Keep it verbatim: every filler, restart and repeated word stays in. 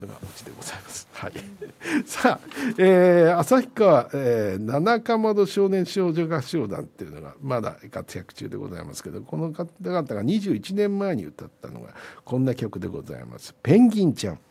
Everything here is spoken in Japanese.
のがうちでございます。はい、さあ、えー、旭川、えー、七かまど少年少女合唱団っていうのがまだ活躍中でございますけど、この方々がにじゅういちねんまえに歌ったのがこんな曲でございます。ペンギンちゃん。